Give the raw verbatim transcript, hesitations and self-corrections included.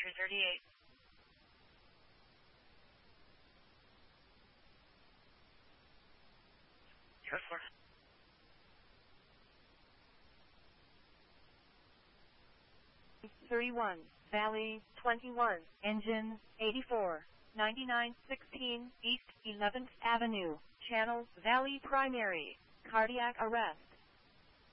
two thirty-eight. Yes, sir. thirty-one, Valley, twenty-one, engine, eighty-four, ninety-nine sixteen, East eleventh Avenue, channel, Valley primary, cardiac arrest.